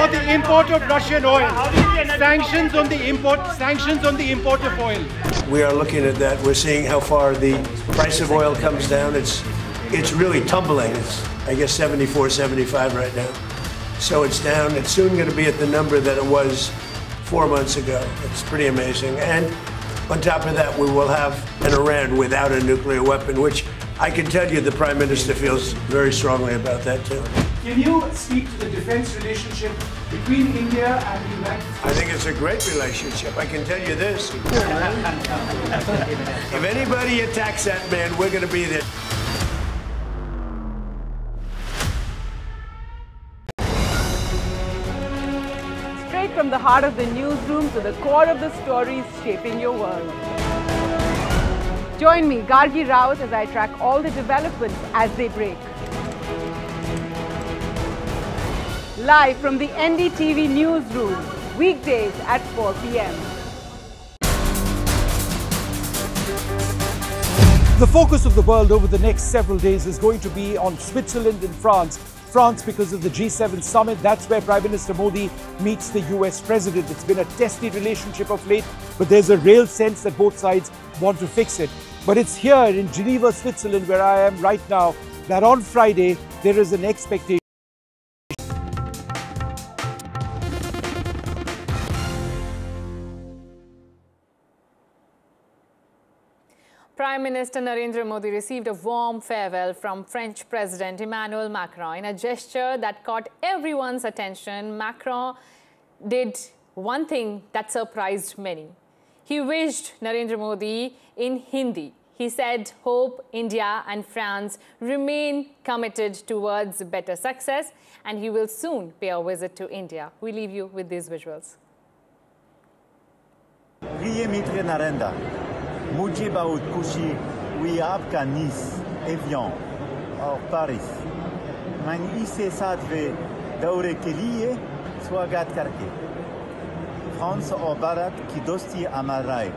for the import of Russian oil. Sanctions on the import of oil. We are looking at that. We're seeing how far the price of oil comes down. It's really tumbling. It's, I guess, 74, 75 right now. So it's down. It's soon going to be at the number that it was 4 months ago. It's pretty amazing. And on top of that, we will have an Iran without a nuclear weapon, which I can tell you the Prime Minister feels very strongly about that too. Can you speak to the defense relationship between India and the United States? I think it's a great relationship. I can tell you this. If anybody attacks that man, we're going to be there. Straight from the heart of the newsroom to the core of the stories shaping your world. Join me, Gargi Raut, as I track all the developments as they break. Live from the NDTV newsroom, weekdays at 4 p.m. The focus of the world over the next several days is going to be on Switzerland and France. France because of the G7 summit. That's where Prime Minister Modi meets the US President. It's been a testy relationship of late, but there's a real sense that both sides want to fix it. But it's here in Geneva, Switzerland, where I am right now, that on Friday there is an expectation. Prime Minister Narendra Modi received a warm farewell from French President Emmanuel Macron. In a gesture that caught everyone's attention, Macron did one thing that surprised many. He wished Narendra Modi in Hindi. He said, hope India and France remain committed towards better success, and he will soon pay a visit to India. We leave you with these visuals. प्रिय मित्र नरेंद्र, मुझे बहुत खुशी हुई आपका निस, avian और Paris मैं इसे 7वें दौरे के लिए स्वागत करके फ्रांस और भारत की दोस्ती अमर रहे.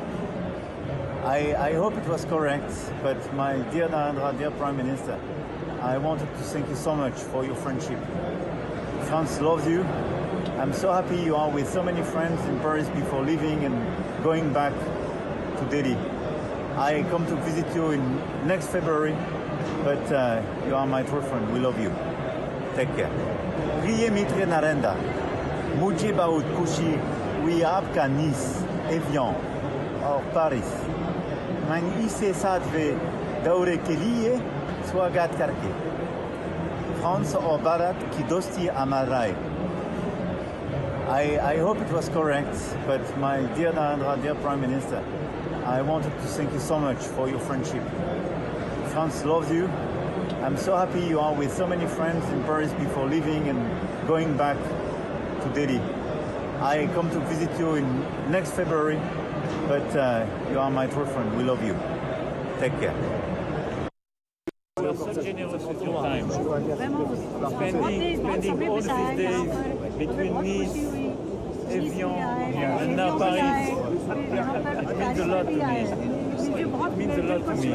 I hope it was correct, but my dear Narendra, dear Prime Minister, I wanted to thank you so much for your friendship. France loves you. I'm so happy you are with so many friends in Paris before leaving and going back to Delhi. I come to visit you in next February, but you are my true friend. We love you. Take care. प्रिय मित्र नरेंद्र, मुझे बहुत खुशी हुई आपका निस, avian और Paris मैं इसे 7वें दौरे के लिए स्वागत करके फ्रांस और भारत की दोस्ती अमर रहे. I hope it was correct, but my dear Narendra, dear Prime Minister, I wanted to thank you so much for your friendship. France loves you. I'm so happy you are with so many friends in Paris before leaving and going back to Delhi. I come to visit you in next February, but you are my true friend. We love you. Take care. You are so generous with your time. Spending all these days between Nice, Evian, and now Paris. It means a lot to me. It means a lot to me.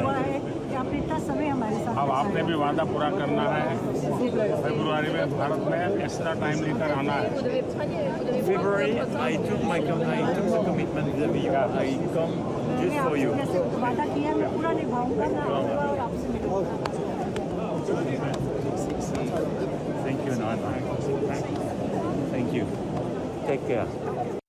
अब आपने भी वादा पूरा करना है. फरवरी में भारत में extra time लेकर आना है. February, I took the commitment that I come just for you. Thank you, Nana. Thank you. Take care.